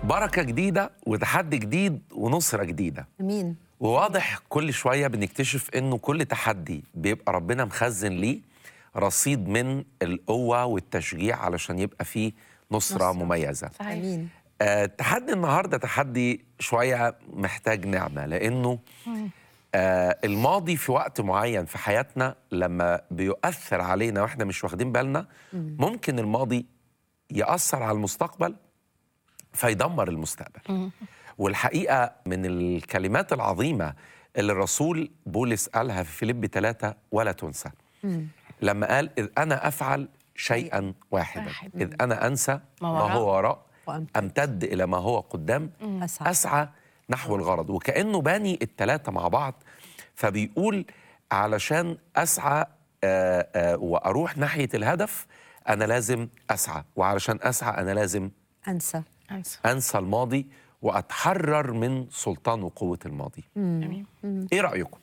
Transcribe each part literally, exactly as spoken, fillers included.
بركة جديدة وتحدي جديد ونصرة جديدة. امين. وواضح كل شوية بنكتشف إنه كل تحدي بيبقى ربنا مخزن ليه رصيد من القوة والتشجيع علشان يبقى فيه نصرة, نصرة. مميزة. صحيح. امين. آه تحدي النهاردة تحدي شوية محتاج نعمة، لأنه آه الماضي في وقت معين في حياتنا لما بيؤثر علينا وإحنا مش واخدين بالنا ممكن الماضي يأثر على المستقبل فيدمر المستقبل. والحقيقة من الكلمات العظيمة اللي الرسول بولس قالها في فيليبي ثلاثة ولا تنسى، لما قال إذ أنا أفعل شيئا واحدا إذ أنا أنسى ما هو وراء أمتد إلى ما هو قدام أسعى نحو الغرض. وكأنه باني الثلاثة مع بعض، فبيقول علشان أسعى آآ آآ وأروح ناحية الهدف أنا لازم أسعى، وعلشان أسعى أنا لازم أنسى أنسى, أنسى الماضي وأتحرر من سلطان وقوة الماضي. مم. إيه رأيكم؟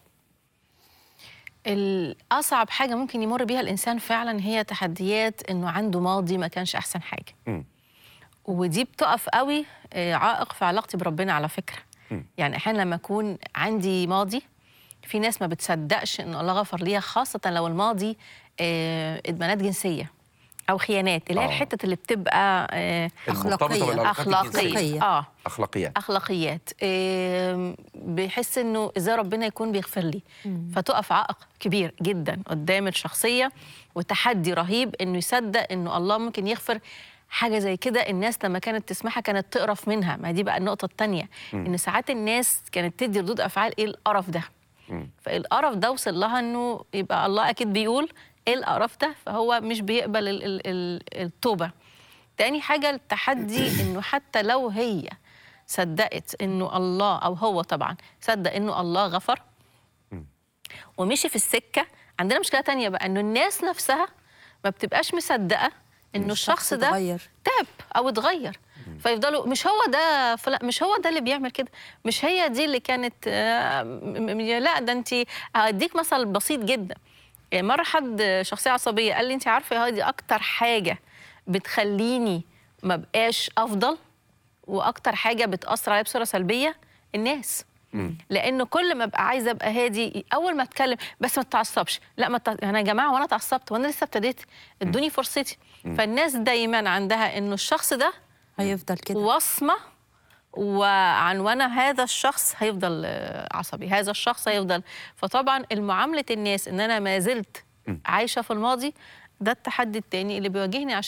الأصعب حاجة ممكن يمر بيها الإنسان فعلا هي تحديات إنه عنده ماضي ما كانش أحسن حاجة. مم. ودي بتقف قوي عائق في علاقتي بربنا على فكرة. مم. يعني أحيانا لما أكون عندي ماضي، في ناس ما بتصدقش إن الله غفر ليها، خاصة لو الماضي إدمانات جنسية أو خيانات، اللي هي الحتة اللي بتبقى آه أخلاقية أخلاقية آه أخلاقيات أخلاقيات آه بيحس إنه إزاي ربنا يكون بيغفر لي. مم. فتقف عائق كبير جدا قدام الشخصية، وتحدي رهيب إنه يصدق إنه الله ممكن يغفر حاجة زي كده. الناس لما كانت تسمعها كانت تقرف منها. ما دي بقى النقطة التانية، مم. إن ساعات الناس كانت تدي ردود أفعال إيه القرف ده. مم. فالقرف ده وصل لها إنه يبقى الله أكيد بيقول ايه القرف ده، فهو مش بيقبل ال ال ال التوبه. تاني حاجه التحدي انه حتى لو هي صدقت انه الله، او هو طبعا صدق انه الله غفر ومشي في السكه، عندنا مشكله تانية بقى انه الناس نفسها ما بتبقاش مصدقه انه الشخص ده اتغير. تاب او اتغير، فيفضلوا مش هو ده فلا، مش هو ده اللي بيعمل كده، مش هي دي اللي كانت آه لا ده انت. هديك مثل بسيط جدا. مرة حد شخصية عصبية قال لي انت عارفة يا هادي اكتر حاجة بتخليني ما بقاش افضل واكتر حاجة بتأثر عليا بصورة سلبية الناس. مم. لانه كل ما ابقى عايزة ابقى هادي، اول ما اتكلم بس ما تتعصبش، لا ما تع... انا يا جماعة وانا اتعصبت وانا لسه ابتديت، ادوني فرصتي. مم. فالناس دايما عندها انه الشخص ده هيفضل كده وصمة، وعنوانه هذا الشخص هيفضل عصبي، هذا الشخص هيفضل. فطبعا المعاملة الناس ان انا ما زلت عايشة في الماضي، ده التحدي التاني اللي بيواجهني. عشان